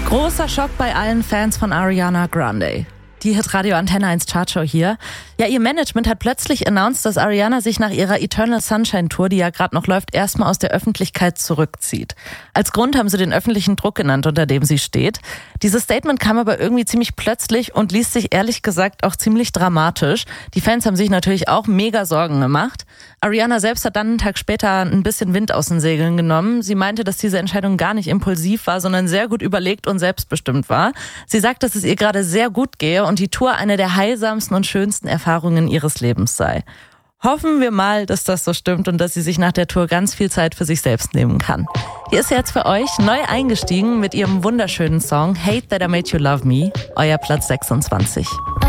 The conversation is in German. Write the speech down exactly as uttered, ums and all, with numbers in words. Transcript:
Großer Schock bei allen Fans von Ariana Grande. Die Hitradio Antenne eins Chartshow hier. Ja, ihr Management hat plötzlich announced, dass Ariana sich nach ihrer Eternal Sunshine Tour, die ja gerade noch läuft, erstmal aus der Öffentlichkeit zurückzieht. Als Grund haben sie den öffentlichen Druck genannt, unter dem sie steht. Dieses Statement kam aber irgendwie ziemlich plötzlich und liest sich ehrlich gesagt auch ziemlich dramatisch. Die Fans haben sich natürlich auch mega Sorgen gemacht. Ariana selbst hat dann einen Tag später ein bisschen Wind aus den Segeln genommen. Sie meinte, dass diese Entscheidung gar nicht impulsiv war, sondern sehr gut überlegt und selbstbestimmt war. Sie sagt, dass es ihr gerade sehr gut gehe und die Tour eine der heilsamsten und schönsten Erfahrungen ihres Lebens sei. Hoffen wir mal, dass das so stimmt und dass sie sich nach der Tour ganz viel Zeit für sich selbst nehmen kann. Hier ist jetzt für euch neu eingestiegen mit ihrem wunderschönen Song Hate That I Made You Love Me, euer Platz sechsundzwanzig.